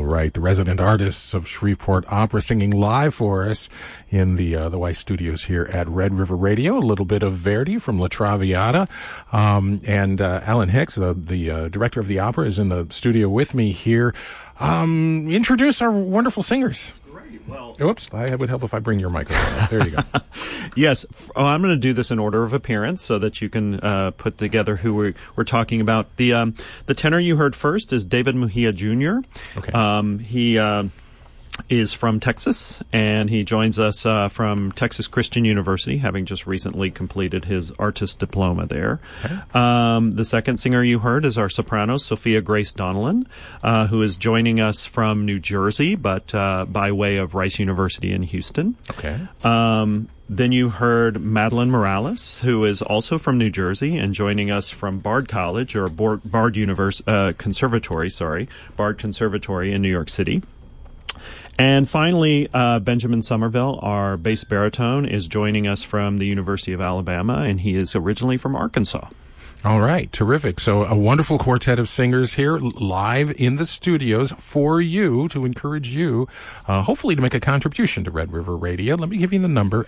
right. The resident artists of Shreveport Opera singing live for us in the Weiss Studios here at Red River Radio. A little bit of Verdi from La Traviata. And Alan Hicks, the director of the opera, is in the studio with me here. Introduce our wonderful singers. Well, oops, it would help if I bring your microphone up. There you go. Yes, I'm going to do this in order of appearance so that you can put together who we're talking about. The tenor you heard first is David Mejia Jr. Okay. He is from Texas, and he joins us from Texas Christian University, having just recently completed his artist diploma there. Okay. The second singer you heard is our soprano, Sophia Grace Donnellan, who is joining us from New Jersey, but by way of Rice University in Houston. Okay. Then you heard Madeline Morales, who is also from New Jersey and joining us from Bard College, or Bard Conservatory in New York City. And finally, Benjamin Somerville, our bass baritone, is joining us from the University of Alabama, and he is originally from Arkansas. All right, terrific. So a wonderful quartet of singers here live in the studios for you, to encourage you, hopefully to make a contribution to Red River Radio. Let me give you the number,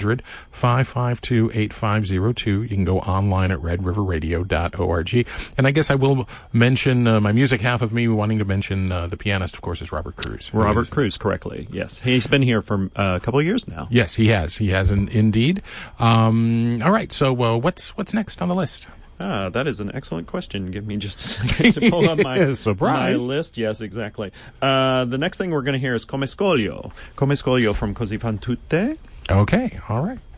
800-552-8502. You can go online at redriverradio.org. And I guess I will mention my music half of me wanting to mention the pianist, of course, is Robert Cruz. Robert Cruz, correctly, yes. He's been here for a couple of years now. Yes, he has. He has indeed. All right, so what's next on the list? That is an excellent question. Give me just a second to pull up my list. Yes, exactly. The next thing we're going to hear is Come Scoglio. Come Scoglio from Così fan tutte. Okay, all right.